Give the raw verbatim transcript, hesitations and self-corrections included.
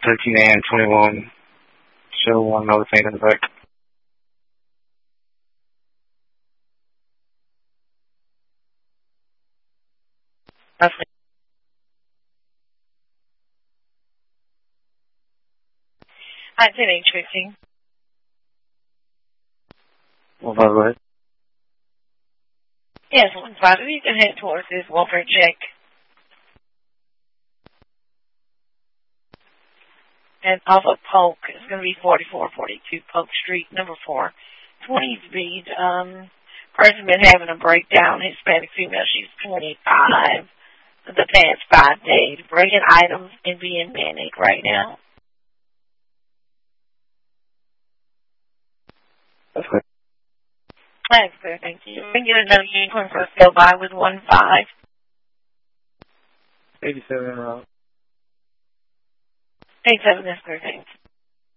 thirteen A M twenty-one. Show one another thing in the back. Roughly. Hi, ten H fifteen. Well, by the way. Yes, one five. You can head towards this welfare check. And off of Polk, it's going to be forty-four forty-two Polk Street, number four. twenty speed. Um, person been having a breakdown. Hispanic female. She's twenty-five. For the past five days, breaking items and being manic right now. That's good. That's good, thank you. We can get another unicorn for us to go by with one five. eighty-seven route. eighty-seven, that's good, thanks.